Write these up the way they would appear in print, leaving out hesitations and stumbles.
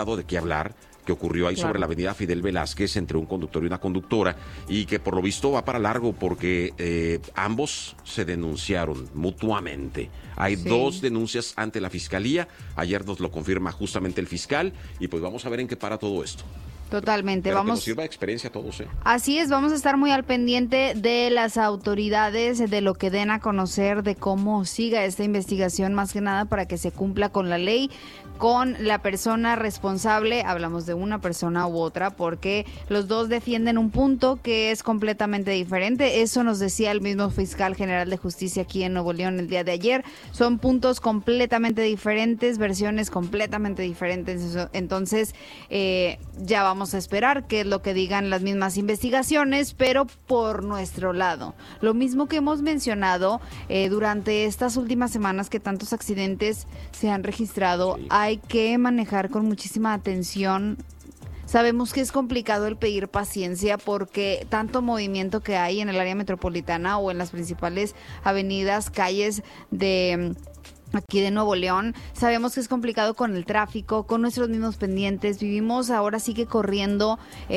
dado de qué hablar, que ocurrió ahí sobre la avenida Fidel Velázquez entre un conductor y una conductora, y que por lo visto va para largo porque ambos se denunciaron mutuamente. Hay 2 denuncias ante la fiscalía, ayer nos lo confirma justamente el fiscal, y pues vamos a ver en qué para todo esto. Totalmente. Pero vamos, que nos sirva de experiencia a todos, ¿eh? Así es, vamos a estar muy al pendiente de las autoridades, de lo que den a conocer, de cómo siga esta investigación, más que nada para que se cumpla con la ley, con la persona responsable. Hablamos de una persona u otra porque los dos defienden un punto que es completamente diferente. Eso nos decía el mismo fiscal general de justicia aquí en Nuevo León el día de ayer. Son puntos completamente diferentes, versiones completamente diferentes. Entonces, ya vamos a esperar qué es lo que digan las mismas investigaciones, pero por nuestro lado. Lo mismo que hemos mencionado durante estas últimas semanas, que tantos accidentes se han registrado, hay que manejar con muchísima atención. Sabemos que es complicado el pedir paciencia porque tanto movimiento que hay en el área metropolitana o en las principales avenidas, calles de aquí de Nuevo León. Sabemos que es complicado con el tráfico, con nuestros mismos pendientes. Vivimos ahora sí que corriendo.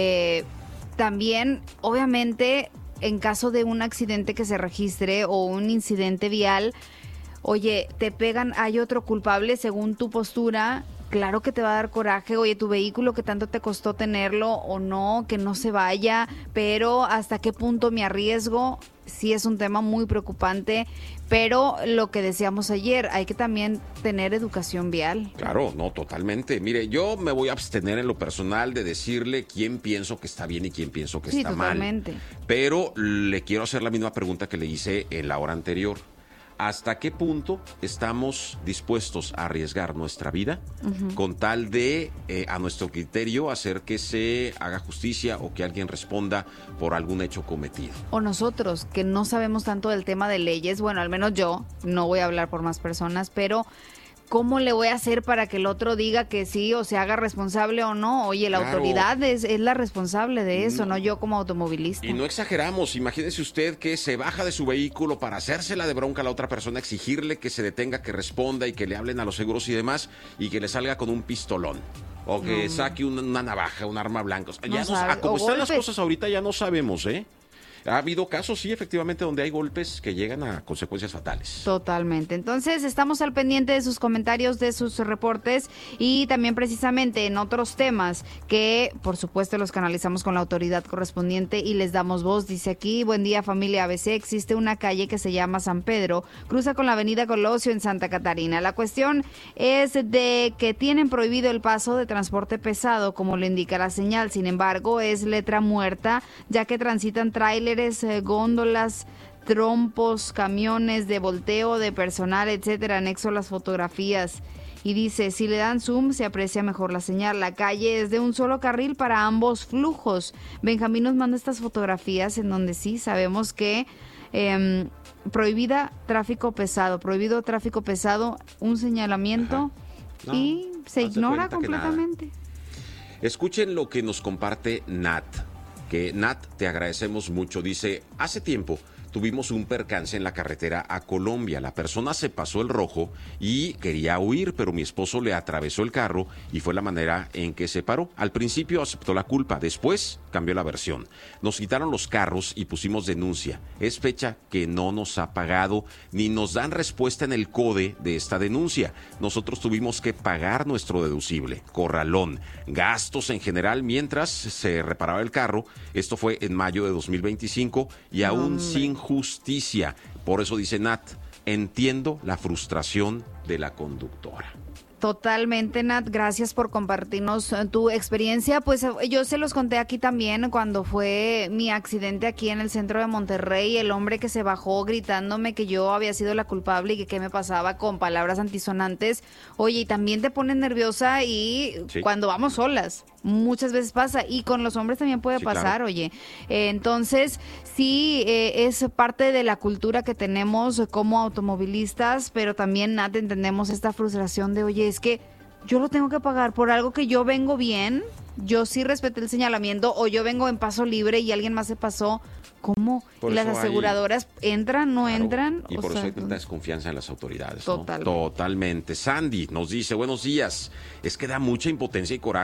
También, obviamente, en caso de un accidente que se registre o un incidente vial, oye, te pegan, hay otro culpable según tu postura. Claro que te va a dar coraje, oye, tu vehículo que tanto te costó tenerlo o no, que no se vaya, pero ¿hasta qué punto me arriesgo? Sí, es un tema muy preocupante, pero lo que decíamos ayer, hay que también tener educación vial. Claro, no, totalmente. Mire, yo me voy a abstener en lo personal de decirle quién pienso que está bien y quién pienso que está totalmente mal. Pero le quiero hacer la misma pregunta que le hice en la hora anterior. ¿Hasta qué punto estamos dispuestos a arriesgar nuestra vida con tal de, a nuestro criterio, hacer que se haga justicia o que alguien responda por algún hecho cometido? O nosotros, que no sabemos tanto del tema de leyes, bueno, al menos yo, no voy a hablar por más personas, pero ¿cómo le voy a hacer para que el otro diga que sí o se haga responsable o no? Oye, la autoridad es la responsable de eso, no yo como automovilista. Y no exageramos, imagínese usted que se baja de su vehículo para hacérsela de bronca a la otra persona, exigirle que se detenga, que responda y que le hablen a los seguros y demás, y que le salga con un pistolón. O que saque una navaja, un arma blanca. Como están las cosas ahorita ya no sabemos, ¿eh? Ha habido casos, sí, efectivamente, donde hay golpes que llegan a consecuencias fatales. Totalmente. Entonces, estamos al pendiente de sus comentarios, de sus reportes y también precisamente en otros temas que, por supuesto, los canalizamos con la autoridad correspondiente y les damos voz. Dice aquí, buen día, familia ABC. Existe una calle que se llama San Pedro, cruza con la avenida Colosio en Santa Catarina. La cuestión es de que tienen prohibido el paso de transporte pesado, como lo indica la señal. Sin embargo, es letra muerta, ya que transitan tráileres, góndolas, trompos, camiones de volteo de personal, etcétera. Anexo las fotografías. Y dice, si le dan zoom se aprecia mejor la señal. La calle es de un solo carril para ambos flujos. Benjamín nos manda estas fotografías en donde sí sabemos que prohibido tráfico pesado, un señalamiento y se ignora completamente. Escuchen lo que nos comparte Nat. Que Nat, te agradecemos mucho. Dice, hace tiempo tuvimos un percance en la carretera a Colombia. La persona se pasó el rojo y quería huir, pero mi esposo le atravesó el carro y fue la manera en que se paró. Al principio aceptó la culpa, después cambió la versión. Nos quitaron los carros y pusimos denuncia. Es fecha que no nos ha pagado ni nos dan respuesta en el CODE de esta denuncia. Nosotros tuvimos que pagar nuestro deducible, corralón, gastos en general mientras se reparaba el carro. Esto fue en mayo de 2025 y aún sin justicia. Por eso dice Nat, entiendo la frustración de la conductora. Totalmente, Nat, gracias por compartirnos tu experiencia. Pues yo se los conté aquí también cuando fue mi accidente aquí en el centro de Monterrey, el hombre que se bajó gritándome que yo había sido la culpable y que qué me pasaba con palabras antisonantes. Oye, y también te pones nerviosa y cuando vamos solas, muchas veces pasa, y con los hombres también puede pasar, claro. Oye, entonces sí, es parte de la cultura que tenemos como automovilistas, pero también, Nat, entendemos esta frustración de, oye, es que yo lo tengo que pagar por algo que yo vengo bien. yo sí respeté el señalamiento, o yo vengo en paso libre y alguien más se pasó, ¿cómo? Por ¿Y las eso aseguradoras entran, no Claro, entran? Y O por eso sea, hay tanta desconfianza en las autoridades, ¿no? Totalmente. Totalmente. Sandy nos dice, buenos días, es que da mucha impotencia y coraje